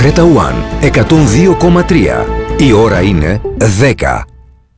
Creta One 102,3. Η ώρα είναι 10.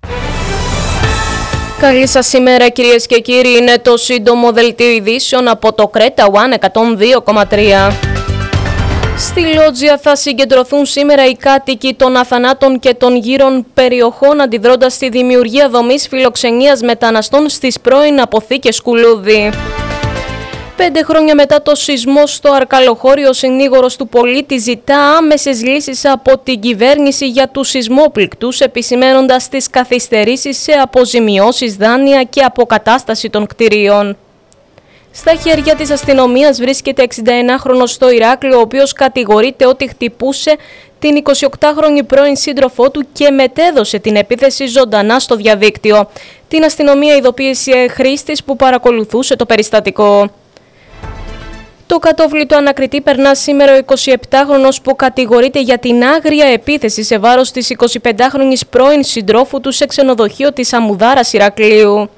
Καλή σας ημέρα κυρίες και κύριοι, είναι το σύντομο δελτίο ειδήσεων από το Creta One 102,3. Στη Λότζια θα συγκεντρωθούν σήμερα οι κάτοικοι των Αθανάτων και των γύρων περιοχών αντιδρώντας στη δημιουργία δομής φιλοξενίας μεταναστών στις πρώην αποθήκες Κουλούδη. 5 χρόνια μετά το σεισμό στο Αρκαλοχώρι, ο συνήγορος του πολίτη ζητά άμεσες λύσεις από την κυβέρνηση για τους σεισμόπληκτους, επισημαίνοντας τις καθυστερήσεις σε αποζημιώσεις, δάνεια και αποκατάσταση των κτηρίων. Στα χέρια της αστυνομίας βρίσκεται 61χρονος στο Ηράκλειο, ο οποίος κατηγορείται ότι χτυπούσε την 28χρονη πρώην σύντροφό του και μετέδωσε την επίθεση ζωντανά στο διαδίκτυο. Την αστυνομία ειδοποίησε χρήστης που παρακολουθούσε το περιστατικό. Το κατόφλι του ανακριτή περνά σήμερα ο 27χρονος που κατηγορείται για την άγρια επίθεση σε βάρος της 25χρονης πρώην συντρόφου του σε ξενοδοχείο της Αμμουδάρας Ηρακλείου.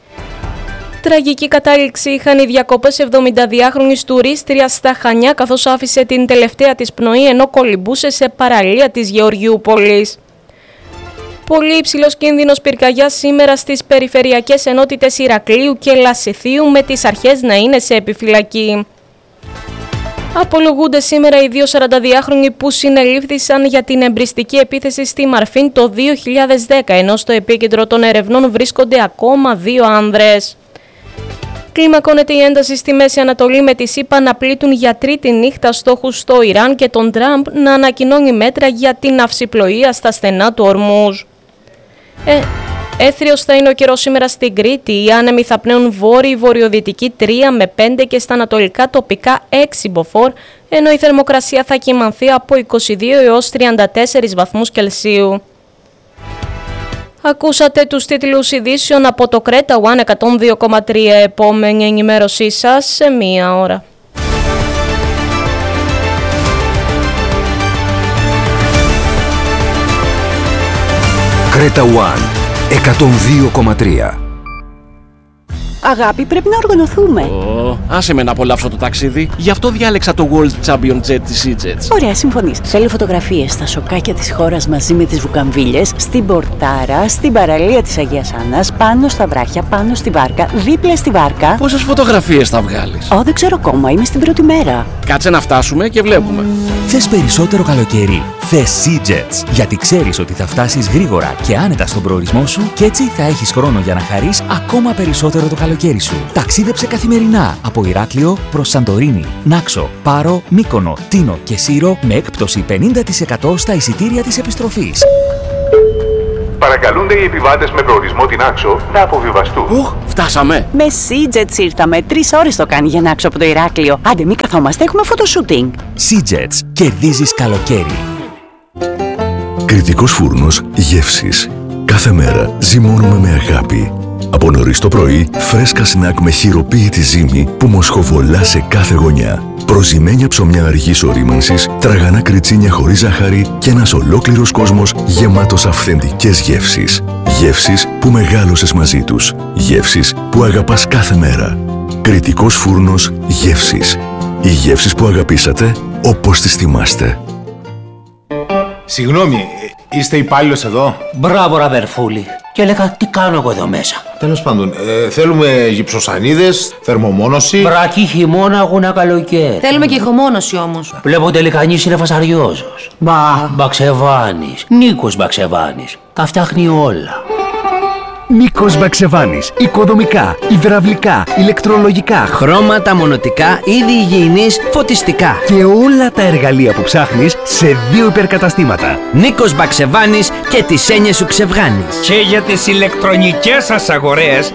Τραγική κατάληξη είχαν οι διακοπές 72χρονης τουρίστριας στα Χανιά, καθώς άφησε την τελευταία της πνοή ενώ κολυμπούσε σε παραλία της Γεωργιούπολης. Πολύ υψηλός κίνδυνος πυρκαγιάς σήμερα στις περιφερειακές ενότητες Ηρακλείου και Λασιθίου, με τις αρχές να είναι σε επιφυλακή. Απολογούνται σήμερα οι δύο 42χρονοι που συνελήφθησαν για την εμπριστική επίθεση στη Μαρφίν το 2010, ενώ στο επίκεντρο των ερευνών βρίσκονται ακόμα 2 άνδρες. Κλιμακώνεται η ένταση στη Μέση Ανατολή, με τη ΣΥΠΑ να πλήττουν για τρίτη νύχτα στόχους στο Ιράν και τον Τραμπ να ανακοινώνει μέτρα για την ναυσιπλοεία στα στενά του Ορμούζ. Έθριος θα είναι ο καιρός σήμερα στην Κρήτη. Οι άνεμοι θα πνέουν βόρειο-βορειοδυτική 3 με 5 και στα ανατολικά τοπικά 6 μποφόρ, ενώ η θερμοκρασία θα κυμανθεί από 22 έως 34 βαθμούς Κελσίου. Ακούσατε τους τίτλους ειδήσεων από το Creta One 102,3. Επόμενη ενημέρωσή σας σε 1 ώρα. Creta One 102,3. Αγάπη, πρέπει να οργανωθούμε. Άσε με να απολαύσω το ταξίδι. Γι' αυτό διάλεξα το World Champion Jet της EasyJet. Ωραία, συμφωνείς. Θέλω φωτογραφίες στα σοκάκια της χώρας μαζί με τις βουκαμβίλες, στην Πορτάρα, στην παραλία της Αγίας Άννας, πάνω στα βράχια, πάνω στη βάρκα, δίπλα στη βάρκα. Πόσες φωτογραφίες θα βγάλεις? Δεν ξέρω ακόμα, είμαι στην πρώτη μέρα. Κάτσε να φτάσουμε και βλέπουμε. Θες περισσότερο καλοκαίρι? Θες EasyJet, γιατί ξέρεις ότι θα φτάσεις γρήγορα και άνετα στον προορισμό σου και έτσι θα έχεις χρόνο για να χαρείς ακόμα περισσότερο το καλοκαίρι σου. Ταξίδεψε καθημερινά από Ηράκλειο προς Σαντορίνη, Νάξο, Πάρο, Μύκονο, Τίνο και Σύρο με έκπτωση 50% στα εισιτήρια της επιστροφής. Παρακαλούνται οι επιβάτες με προορισμό την Άξο να αποβιβαστούν. Φτάσαμε. Με EasyJet ήρθαμε. 3 ώρες το κάνει για να Άξο από το Ηράκλειο. Άντε, μη καθόμαστε, έχουμε φωτοσούτινγκ. EasyJet, κερδίζεις καλοκαίρι. Κρητικός φούρνος γεύσης. Κάθε μέρα ζυμώνουμε με αγάπη. Από νωρίς το πρωί, φρέσκα σνακ με χειροποίητη ζύμη που μοσχοβολά σε κάθε γωνιά. Προζυμένια ψωμιά αργής ορίμανσης, τραγανά κριτσίνια χωρίς ζάχαρη και ένας ολόκληρος κόσμος γεμάτος αυθεντικές γεύσεις. Γεύσεις που μεγάλωσες μαζί τους. Γεύσεις που αγαπάς κάθε μέρα. Κρητικός φούρνος γεύσης. Οι γεύσεις που αγαπήσατε όπως τις θυμάστε. Συγγνώμη, είστε υπάλληλος εδώ? Μπράβο, αδερφούλη. Και έλεγα, τι κάνω εγώ εδώ μέσα? Τέλος πάντων, θέλουμε γυψοσανίδες, θερμομόνωση. Βρακή, χειμώνα, αγώνα, καλοκαίρι. Θέλουμε και ηχομόνωση όμως. Βλέπω τελικά κανείς είναι φασαριόζος. Μπαξεβάνης. Νίκος Μπαξεβάνης. Τα φτιάχνει όλα. Νίκος Μπαξεβάνης. Οικοδομικά, υδραυλικά, ηλεκτρολογικά, χρώματα, μονοτικά, είδη υγιεινής, φωτιστικά. Και όλα τα εργαλεία που ψάχνεις σε 2 υπερκαταστήματα. Νίκος Μπαξεβάνης και τις έννοιες σου ξεβγάνεις. Και για τις ηλεκτρονικές σας αγορές,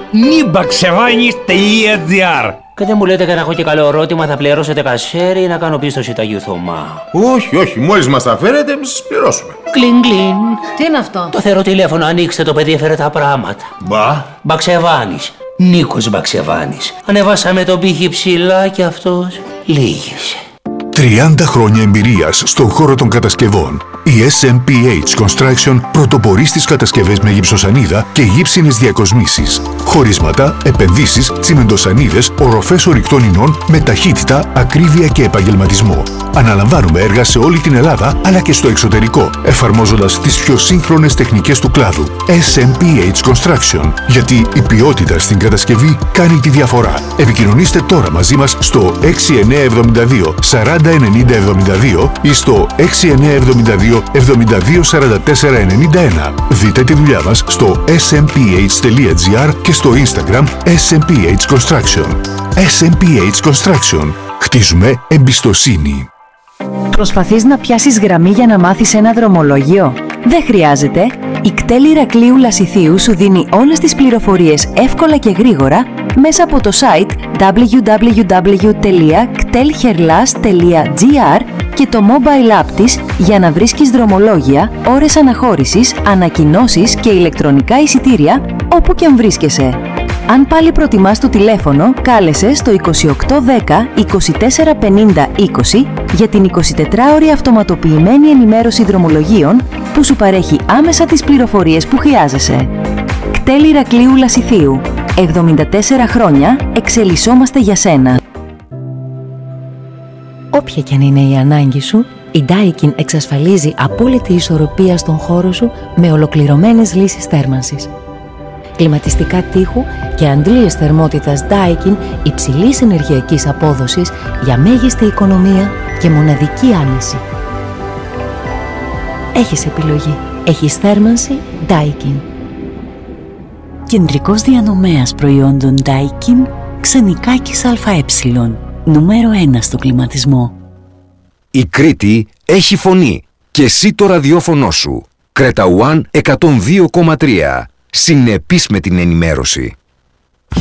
nibaxevanis.gr. Και δεν μου λέτε και να έχω και καλό ερώτημα, θα πληρώσετε κασέρι ή να κάνω πίστοση Αγίου Θωμά? Όχι, μόλις μας τα φέρετε, σας πληρώσουμε. Κλιν κλιν. Τι είναι αυτό? Το θεωρώ τηλέφωνο, ανοίξτε το, παιδί έφερε τα πράγματα. Μπαξεβάνης. Νίκος Μπαξεβάνης. Ανεβάσαμε τον πύχη ψηλά και αυτός λύγησε. 30 χρόνια εμπειρίας στον χώρο των κατασκευών. Η SMPH Construction πρωτοπορεί στις κατασκευές με γυψοσανίδα και γύψινες διακοσμήσεις. Χωρίσματα, επενδύσεις, τσιμεντοσανίδες, οροφές ορυκτών ινών με ταχύτητα, ακρίβεια και επαγγελματισμό. Αναλαμβάνουμε έργα σε όλη την Ελλάδα αλλά και στο εξωτερικό, εφαρμόζοντας τις πιο σύγχρονες τεχνικές του κλάδου. SMPH Construction. Γιατί η ποιότητα στην κατασκευή κάνει τη διαφορά. Επικοινωνήστε τώρα μαζί μας στο 6972 40 90 72 ή στο 6972 72 44 91. Δείτε τη δουλειά μας στο smph.gr και στο Instagram SMPH Construction. SMPH Construction. Χτίζουμε εμπιστοσύνη. Προσπαθείς να πιάσεις γραμμή για να μάθεις ένα δρομολόγιο? Δεν χρειάζεται. Η ΚΤΕΛ Ηρακλείου Λασιθίου σου δίνει όλες τις πληροφορίες εύκολα και γρήγορα μέσα από το site www.ktelherlas.gr και το mobile app της για να βρίσκεις δρομολόγια, ώρες αναχώρησης, ανακοινώσεις και ηλεκτρονικά εισιτήρια όπου και αν βρίσκεσαι. Αν πάλι προτιμάς το τηλέφωνο, κάλεσε στο 2810 24 50 20 για την 24ωρη αυτοματοποιημένη ενημέρωση δρομολογίων που σου παρέχει άμεσα τις πληροφορίες που χρειάζεσαι. ΚΤΕΛ Ηρακλείου Λασιθίου. 74 χρόνια εξελισσόμαστε για σένα. Όποια και αν είναι η ανάγκη σου, η Daikin εξασφαλίζει απόλυτη ισορροπία στον χώρο σου με ολοκληρωμένες λύσεις θέρμανσης. Κλιματιστικά τείχου και αντλίες θερμότητας Daikin υψηλής ενεργειακής απόδοσης για μέγιστη οικονομία και μοναδική άνεση. Έχεις επιλογή. Έχεις θέρμανση Daikin. Κεντρικός διανομέας προϊόντων Daikin, Ξενικάκης ΑΕ, νούμερο 1 στο κλιματισμό. Η Κρήτη έχει φωνή και εσύ το ραδιόφωνο σου. Κρέτα One 102,3. Συνεπής με την ενημέρωση.